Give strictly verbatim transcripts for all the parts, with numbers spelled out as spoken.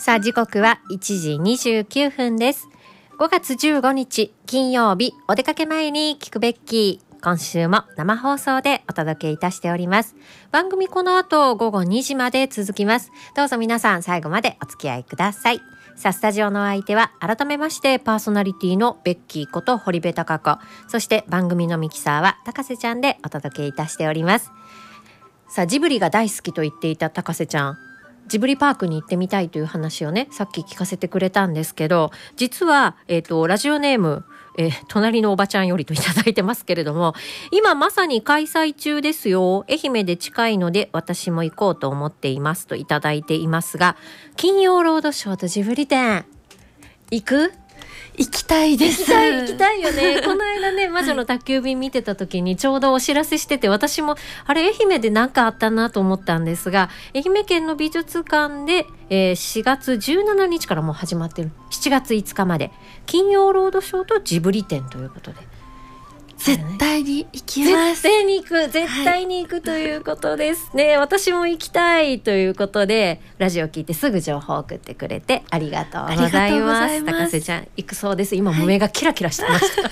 さあ時刻はいちじにじゅうきゅうふんです。ごがつじゅうごにち金曜日、お出かけ前に聞くべき。今週も生放送でお届けいたしております。番組この後ごごにじまで続きます。どうぞ皆さん最後までお付き合いください。さあスタジオの相手は改めましてパーソナリティのベッキーこと堀部貴子、そして番組のミキサーは高瀬ちゃんでお届けいたしております。さあジブリが大好きと言っていた高瀬ちゃん、ジブリパークに行ってみたいという話をねさっき聞かせてくれたんですけど、実は、えーと、ラジオネーム、えー、隣のおばちゃんよりといただいてますけれども、今まさに開催中ですよ。愛媛で近いので私も行こうと思っていますといただいていますが、金曜ロードショーとジブリ展行く？ 行きたいです。 行きたい、行きたいよね。この間ね、魔女の宅急便見てた時にちょうどお知らせしてて、私もあれ愛媛で何かあったなと思ったんですが、愛媛県の美術館で、えー、しがつじゅうしちにちからもう始まってるしちがついつかまで金曜ロードショーとジブリ展ということで、 絶対に行きます。 絶対に行く、絶対に行くということですね、はい、私も行きたいということで、ラジオ聞いてすぐ情報を送ってくれてありがとうございます。高瀬ちゃん行くそうです。今も目がキラキラしてました、はい、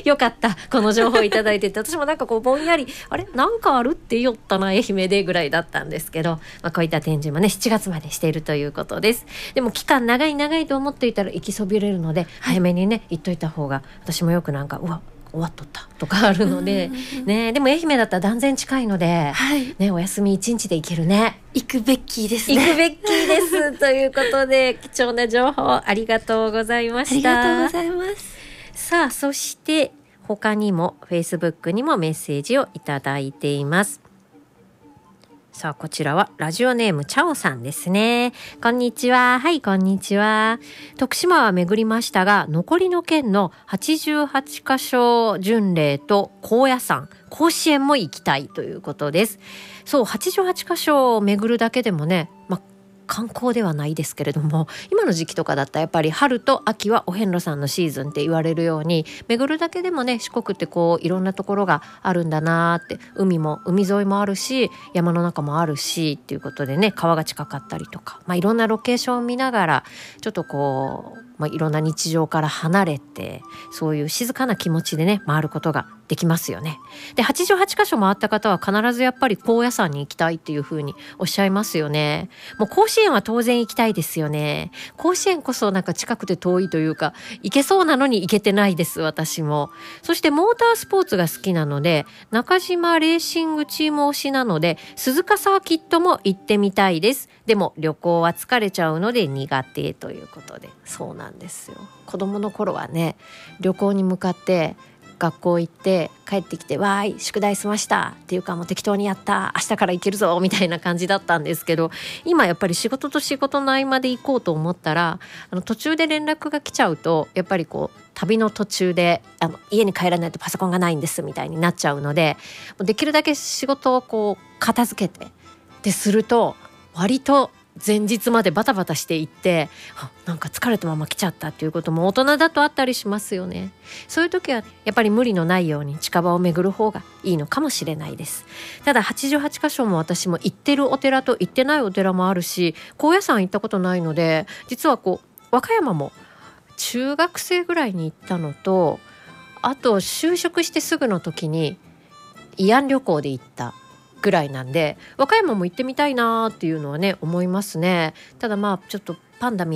よかった、この情報いただいてて、私もなんかこうぼんやりあれなんかあるって言ったな愛媛でぐらいだったんですけど、まあ、こういった展示もねしちがつまでしているということです。でも期間長い長いと思っていたら行きそびれるので、早めにね行っといた方が、私もよくなんかうわ終わっとったとかあるので、ね、でも愛媛だったら断然近いので、はいね、お休みいちにちで行けるね。 行くべきですね。 行くべきですということで貴重な情報ありがとうございました。 ありがとうございます。 さあそして他にも Facebook にもメッセージをいただいています。さあこちらはラジオネームチャオさんですね。こんにちは。はいこんにちは。徳島は巡りましたが、残りの県のはちじゅうはちかしょ巡礼と高野山、甲子園も行きたいということです。そう、はちじゅうはちかしょを巡るだけでもね、まあ観光ではないですけれども、今の時期とかだったらやっぱり春と秋はお遍路さんのシーズンって言われるように、巡るだけでもね四国ってこういろんなところがあるんだなって、海も海沿いもあるし山の中もあるしっていうことでね、川が近かったりとか、まあ、いろんなロケーションを見ながらちょっとこう、まあ、いろんな日常から離れて、そういう静かな気持ちでね回ることができますよね。ではちじゅうはちかしょ回った方は必ずやっぱり高野山に行きたいっていうふうにおっしゃいますよね。もう甲子園は当然行きたいですよね。甲子園こそなんか近くて遠いというか、行けそうなのに行けてないです私も。そしてモータースポーツが好きなので、中島レーシングチーム推しなので鈴鹿サーキットも行ってみたいです。でも旅行は疲れちゃうので苦手ということで、そうなんですよ。子供の頃はね、旅行に向かって学校行って帰ってきてわーい宿題済ましたっていうか、もう適当にやった、明日から行けるぞみたいな感じだったんですけど、今やっぱり仕事と仕事の合間で行こうと思ったら、あの途中で連絡が来ちゃうと、やっぱりこう旅の途中であの家に帰らないとパソコンがないんですみたいになっちゃうので、できるだけ仕事をこう片付けてですると、割と前日までバタバタしていって、なんか疲れたまま来ちゃったっていうことも大人だとあったりしますよね。そういう時はやっぱり無理のないように近場を巡る方がいいのかもしれないです。ただはちじゅうはちかしょも私も行ってるお寺と行ってないお寺もあるし、高野山行ったことないので、実はこう和歌山も中学生ぐらいに行ったのと、あと就職してすぐの時に慰安旅行で行ったぐらいなんで、和歌山も行ってみたいなっていうのはね思いますね。ただまあちょっとパンダ見